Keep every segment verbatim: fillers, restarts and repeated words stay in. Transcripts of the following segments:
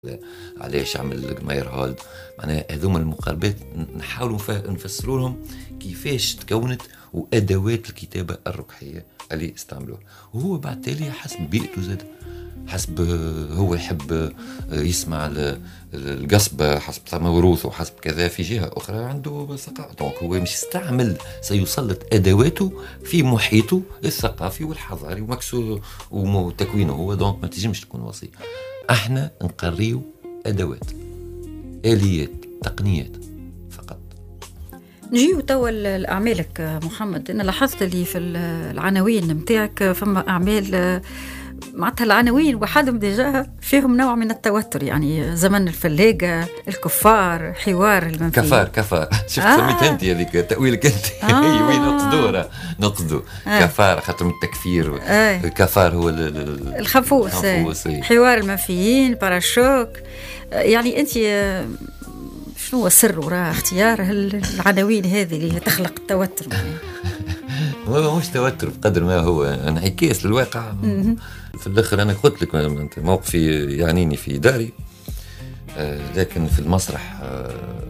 علاش عمل ماير هولد. معناها هذوما المقاربات نحاولوا نفسروا لهم كيفاش تكونت وادوات الكتابه الركحيه اللي استعملوها، وهو بعد تالي حسب بيئته زاد، حسب هو يحب يسمع القصبة، حسب موروثه، حسب كذا. في جهة أخرى عنده ثقافة، دونك هو مش يستعمل، سيسلط أدواته في محيطه الثقافي والحضاري ومكسو وتكوينه هو. دونك ما تجمش تكون وصي، احنا نقريو أدوات، آليات، تقنيات فقط. نجيو توا لأعمالك محمد. أنا لاحظت اللي في العناوين متاعك فما أعمال معناتها العناوين وحدهم ديجا فيهم نوع من التوتر، يعني زمن الفلاقة، الكفار، حوار المنفي. كفار كفار شفت آه. سميت انت هذيك تأويلك انت. آه. وين نقصدوها نقصدو آه. كفار خاطر من التكفير. آه. كفار هو الخفوس, الخفوس. آه. حوار المنفيين، باراشوك. يعني انت شنو هو السر وراء اختيار العناوين هذه اللي تخلق التوتر؟ هو مش توتر بقدر ما هو انعكاس للواقع. في الاخر انا قلت لك موقفي يعنيني في داري، آه لكن في المسرح آه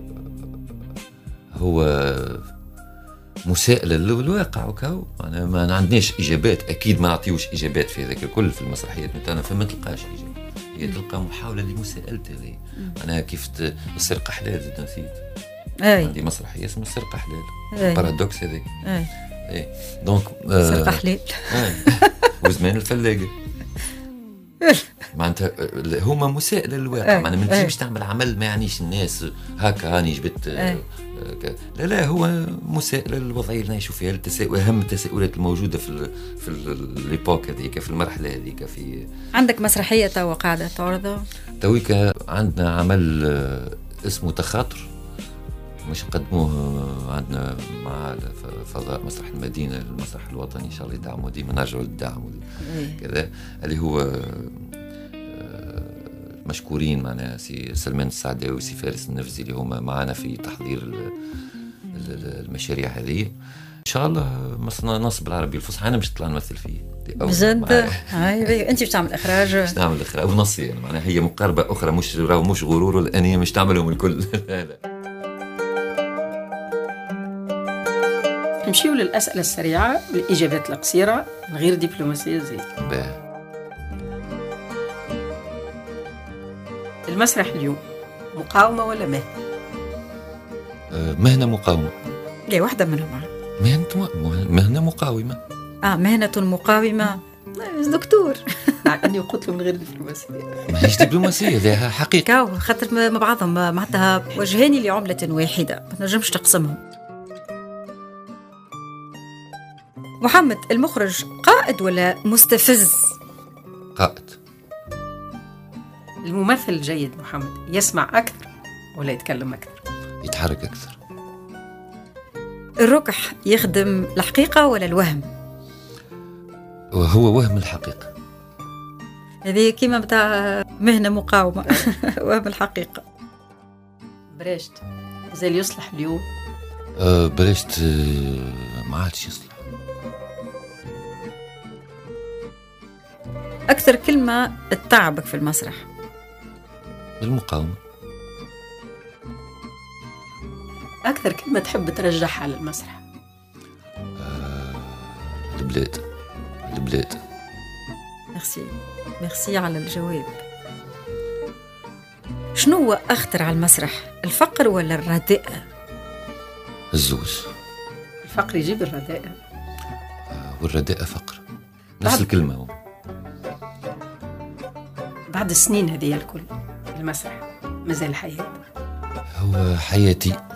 هو مساءلة للواقع وكاو. أنا ما عندناش إجابات، أكيد ما نعطيوش إجابات في ذلك الكل. في المسرحيات نتاعنا فما تلقاش إجابة، هي تلقى محاولة لمساءلة هذه. أنا كيف السرقة حلال زاد نسيت، عندي مسرحية اسمها السرقة حلال، بارادوكس هذاك. اي دونك آه سرقة حلال وزمان الفلاقة معناتها هما مساءلة للواقع. معناتها ما تجيش تعمل عمل ما يعنيش الناس هكا هاني جبت آه لا لا، هو مساءلة للوضعية اللي نعيشوا فيها، التساؤل، أهم التساؤلات الموجودة في ال في الإيبوك هذيك، في المرحلة هذيك. في عندك مسرحية توا قاعدة تعرض؟ تويك عندنا عمل اسمه تخاطر، مش نقدموه عندنا مع فضاء مسرح المدينة، المسرح الوطني إن شاء الله يدعموا ديما، نرجعوا للدعم كذا، اللي هو مشكورين معنا سي سلمان السعداوي وسي فارس النفزي اللي هما معنا في تحضير المشاريع هذه. إن شاء الله مصنع نصب العربي الفصحى أنا مش طلع نمثل فيه بجد. هاي أنت بتعمل إخراج؟ مش تعمل إخراج ونصي يعني، معناها هي مقاربة أخرى، مش راهو مش غرور الأنية مش تعملهم الكل. لا لا. نمشيو للأسئلة السريعة والإجابات القصيرة غير دبلوماسية زي باه. المسرح اليوم مقاومة ولا مهنة؟ آه مهنة مقاومة. لا واحدة منهم. مهنة مهنة مقاومة. آه مهنة مقاومة. دكتور. أني قلت له من غير دبلوماسية. ما هيش دبلوماسية، ذا حقيقة. كاو خاطر مع بعضهم معناتها وجهان لعملة واحدة، ما نجمش تقسمهم. محمد المخرج قائد ولا مستفز؟ قائد. الممثل الجيد محمد يسمع أكثر ولا يتكلم أكثر؟ يتحرك أكثر. الركح يخدم الحقيقة ولا الوهم؟ وهو وهم الحقيقة. هذه كيما بتاع مهنة مقاومة. وهم الحقيقة. بريشت زي اللي يصلح اليوم؟ أه بريشت ما عادش يصلح. أكثر كلمة تتعبك في المسرح؟ المقاومة. أكثر كلمة تحب ترجعها للمسرح؟ آه، البلاد البلاد. ميرسي ميرسي على الجواب. شنو هو أخطر على المسرح، الفقر ولا الرداء؟ الزوج. الفقر يجيب الرداء. آه، والرداء فقر، نفس الكلمة هو. بعد السنين هذه الكل المسرح مازال حياة؟ هو حياتي